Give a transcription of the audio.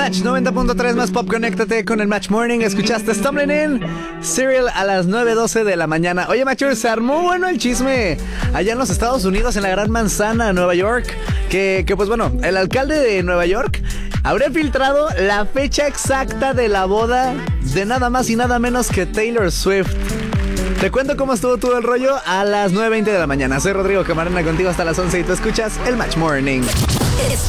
Match 90.3 más pop, conéctate con el Match Morning. Escuchaste Stumbling In, Serial a las 9:12 de la mañana. Oye, Matchers, se armó bueno el chisme allá en los Estados Unidos, en la Gran Manzana, Nueva York. Que pues bueno, el alcalde de Nueva York habría filtrado la fecha exacta de la boda de nada más y nada menos que Taylor Swift. Te cuento cómo estuvo todo el rollo a las 9:20 de la mañana. Soy Rodrigo Camarena, contigo hasta las 11 y tú escuchas el Match Morning.